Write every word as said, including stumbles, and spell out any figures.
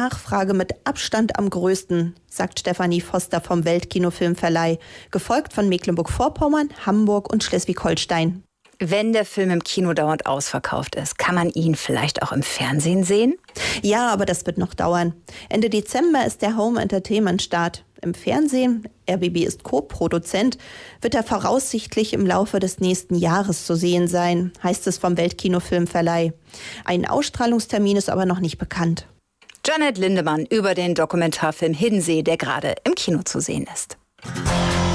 Nachfrage mit Abstand am größten, sagt Stefanie Foster vom Weltkinofilmverleih, gefolgt von Mecklenburg-Vorpommern, Hamburg und Schleswig-Holstein. Wenn der Film im Kino dauernd ausverkauft ist, kann man ihn vielleicht auch im Fernsehen sehen? Ja, aber das wird noch dauern. Ende Dezember ist der Home-Entertainment-Start. Im Fernsehen, R B B ist Co-Produzent, wird er voraussichtlich im Laufe des nächsten Jahres zu sehen sein, heißt es vom Weltkinofilmverleih. Ein Ausstrahlungstermin ist aber noch nicht bekannt. Janet Lindemann über den Dokumentarfilm Hiddensee, der gerade im Kino zu sehen ist.